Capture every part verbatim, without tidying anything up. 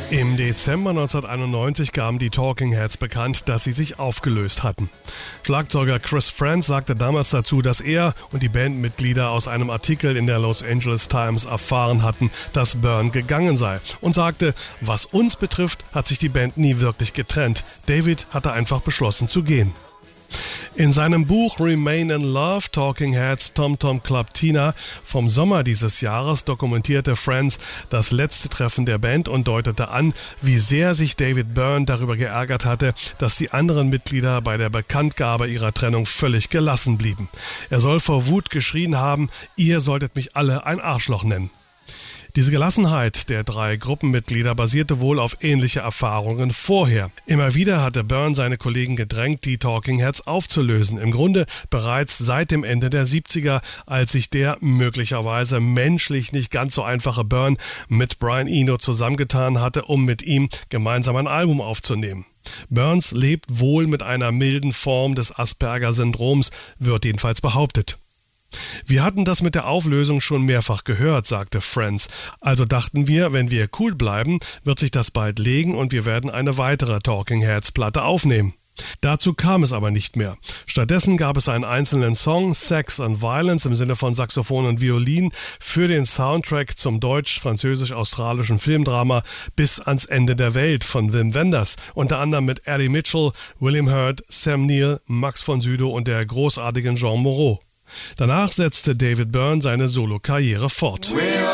Im Dezember neunzehnhunderteinundneunzig gaben die Talking Heads bekannt, dass sie sich aufgelöst hatten. Schlagzeuger Chris Frantz sagte damals dazu, dass er und die Bandmitglieder aus einem Artikel in der Los Angeles Times erfahren hatten, dass Byrne gegangen sei, und sagte, was uns betrifft, hat sich die Band nie wirklich getrennt. David hatte einfach beschlossen zu gehen. In seinem Buch Remain in Love, Talking Heads, Tom Tom Club Tina vom Sommer dieses Jahres dokumentierte Frantz das letzte Treffen der Band und deutete an, wie sehr sich David Byrne darüber geärgert hatte, dass die anderen Mitglieder bei der Bekanntgabe ihrer Trennung völlig gelassen blieben. Er soll vor Wut geschrien haben, ihr solltet mich alle ein Arschloch nennen. Diese Gelassenheit der drei Gruppenmitglieder basierte wohl auf ähnliche Erfahrungen vorher. Immer wieder hatte Byrne seine Kollegen gedrängt, die Talking Heads aufzulösen. Im Grunde bereits seit dem Ende der siebziger, als sich der möglicherweise menschlich nicht ganz so einfache Byrne mit Brian Eno zusammengetan hatte, um mit ihm gemeinsam ein Album aufzunehmen. Burns lebt wohl mit einer milden Form des Asperger-Syndroms, wird jedenfalls behauptet. Wir hatten das mit der Auflösung schon mehrfach gehört, sagte Frantz. Also dachten wir, wenn wir cool bleiben, wird sich das bald legen und wir werden eine weitere Talking Heads Platte aufnehmen. Dazu kam es aber nicht mehr. Stattdessen gab es einen einzelnen Song, Sex and Violence im Sinne von Saxophon und Violin, für den Soundtrack zum deutsch-französisch-australischen Filmdrama Bis ans Ende der Welt von Wim Wenders, unter anderem mit Eddie Mitchell, William Hurt, Sam Neill, Max von Sydow und der großartigen Jean Moreau. Danach setzte David Byrne seine Solo-Karriere fort.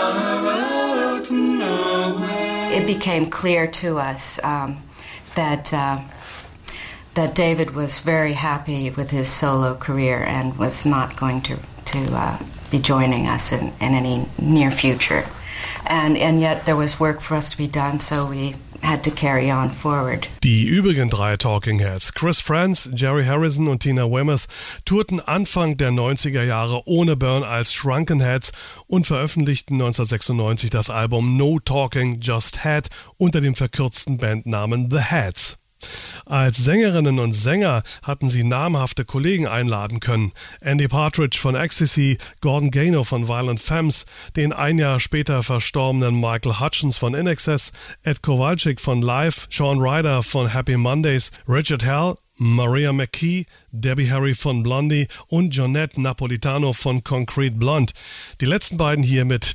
It became clear to us um, that uh, that David was very happy with his solo career and was not going to to uh, be joining us in, in any near future. And and yet there was work for us to be done, so we had to carry on forward. Die übrigen drei Talking Heads, Chris Frantz, Jerry Harrison und Tina Weymouth, tourten Anfang der neunziger Jahre ohne Byrne als Shrunken Heads und veröffentlichten neunzehnhundertsechsundneunzig das Album No Talking, Just Head unter dem verkürzten Bandnamen The Heads. Als Sängerinnen und Sänger hatten sie namhafte Kollegen einladen können. Andy Partridge von Ecstasy, Gordon Gano von Violent Femmes, den ein Jahr später verstorbenen Michael Hutchence von In Excess, Ed Kowalczyk von Live, Sean Ryder von Happy Mondays, Richard Hell, Maria McKee, Debbie Harry von Blondie und Jonette Napolitano von Concrete Blonde. Die letzten beiden hier mit